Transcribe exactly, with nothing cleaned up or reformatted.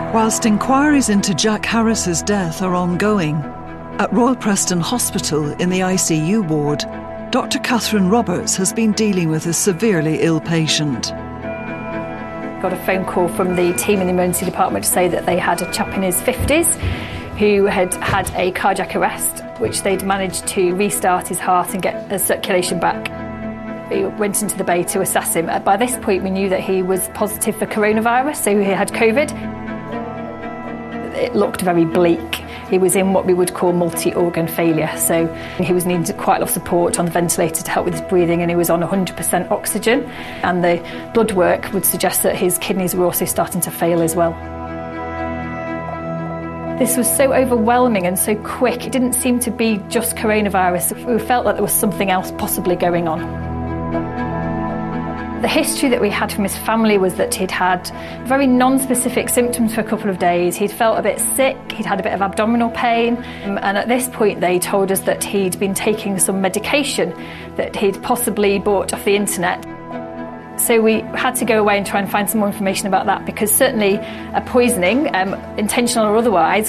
Whilst inquiries into Jack Harris's death are ongoing, at Royal Preston Hospital in the I C U ward, Doctor Catherine Roberts has been dealing with a severely ill patient. Got a phone call from the team in the emergency department to say that they had a chap in his fifties who had had a cardiac arrest, which they'd managed to restart his heart and get the circulation back. We went into the bay to assess him. By this point, we knew that he was positive for coronavirus, so he had COVID. It looked very bleak. He was in what we would call multi-organ failure, so he was needing quite a lot of support on the ventilator to help with his breathing, and he was on one hundred percent oxygen, and the blood work would suggest that his kidneys were also starting to fail as well. This was so overwhelming and so quick. It didn't seem to be just coronavirus. We felt that there was something else possibly going on. The history that we had from his family was that he'd had very non-specific symptoms for a couple of days. He'd felt a bit sick, he'd had a bit of abdominal pain, and at this point they told us that he'd been taking some medication that he'd possibly bought off the internet. So we had to go away and try and find some more information about that, because certainly a poisoning, um, intentional or otherwise,